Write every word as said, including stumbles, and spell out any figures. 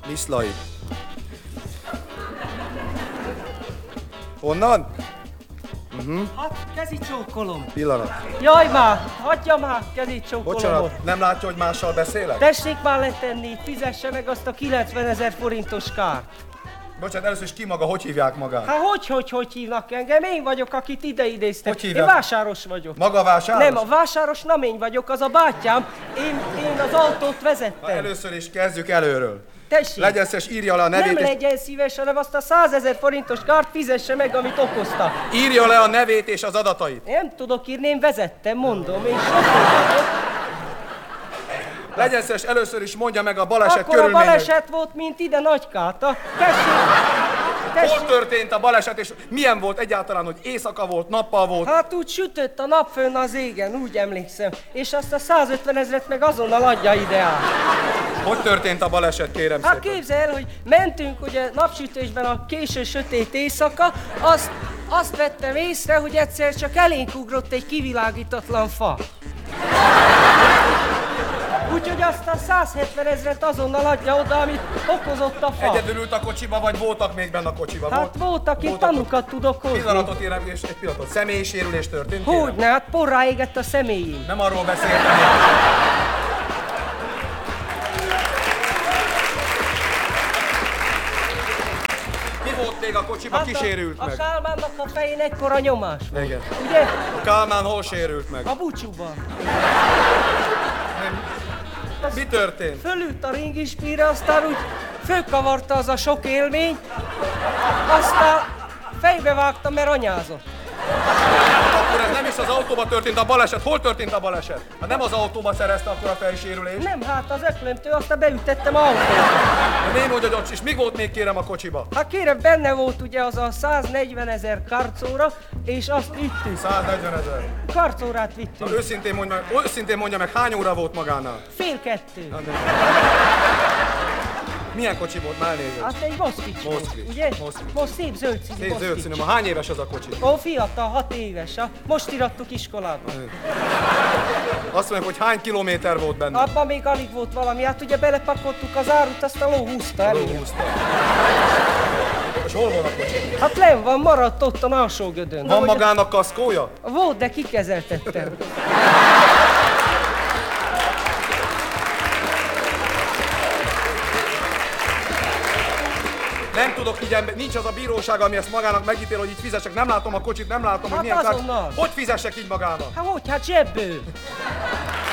Liszlai. Honnan? Uh-huh. Hát, kezi csókolom. Pillanat. Jaj már, hagyja már, kezi csókolomot. Bocsánat, nem látja, hogy mással beszélek? Tessék már letenni, fizesse meg azt a kilencvenezer forintos kárt. Bocsánat, először is ki maga, hogy hívják magát? Hát hogy, hogy, hogy hívnak engem? Én vagyok, akit ide idéztek. Hogy hívják? Én vásáros vagyok. Maga vásáros? Nem, a vásáros nem én vagyok, az a bátyám. Én, én az autót vezettem. Na, először is kezdjük előről. Tessék. Legyen szíves, írja le a nevét. Nem és... legyen szíves, hanem azt a százezer forintos kárt fizesse meg, amit okozta. Írja le a nevét és az adatait. Nem tudok írni, én vezettem, mondom. Én sofőr. Legyen szíves, először is mondja meg a baleset Akkor körülményeit. a baleset volt, mint ide Nagykáta. Tessék, tessék. Hol történt a baleset, és milyen volt egyáltalán, hogy éjszaka volt, nappal volt? Hát úgy sütött a nap fönn az égen, úgy emlékszem. És azt a százötven ezret meg azonnal adja ide át. Hogy történt a baleset, kérem Hát szépen? képzelj el, hogy mentünk ugye napsütésben a késő sötét éjszaka, azt, azt vettem észre, hogy egyszer csak elénk ugrott egy kivilágítatlan fa. Úgyhogy azt a százhetven ezret azonnal adja oda, amit okozott a fa. Egyedül ült a kocsiba, vagy voltak még benne a kocsiba? Hát voltak, itt tanukat tudok hozni. Pillanatot érem, és egy pillanatot. Személyi sérülés történt, kérem? Hogyne, hát porrá égett a személyén. Nem arról beszéltem. Mi volt még a kocsiba, Hát ki a, sérült a meg? Kálmánnak a fején egykora nyomás volt. Igen. Ugye? A Kálmán hol sérült meg? A búcsúban. Mi történt? Fölült a ringispíre, aztán úgy fölkavarta az a sok élmény, aztán fejbe vágta, mert anyázott. Akkor ez nem is az autóba történt a baleset. Hol történt a baleset? Hát nem az autóba szerezte akkor a fejsérülést. Nem, hát az öklöntő, aztán beütettem autóba. De mi mondja, hogy és mi volt még, kérem, a kocsiba? Hát kérem, benne volt ugye az a száznegyven ezer karcóra, és azt vittük. száznegyven ezer. Karcórát vittük. Na, őszintén mondja, őszintén mondja meg, hány óra volt magánál? Fél kettő. Na, de... Milyen kocsi volt, már elnézést? Hát egy moszkvics volt, Moszkvics, ugye? moszkvics. Most szép zöld színű Szép zöld moszkvics. színű, ma hány éves az a kocsi? Ó, fiatal, hat éves, ha? Most irattuk iskolába. Azt mondják, hogy hány kilométer volt benne? Abban még alig volt valami, hát ugye belepakoltuk az árut, azt a ló húzta elő. Lóhúzta. És hol van a kocsi? Hát len van, maradt ott a alsó gödön. Van Ahogy- magának kaszkója? Volt, de kikezeltettem. Nem tudok így ember, nincs az a bíróság, ami ezt magának megítél, hogy így fizessek. Nem látom a kocsit, nem látom, hogy Hát milyen kár. azonnal. Hogy fizessek így magának? Hát hogy, hát zsebből.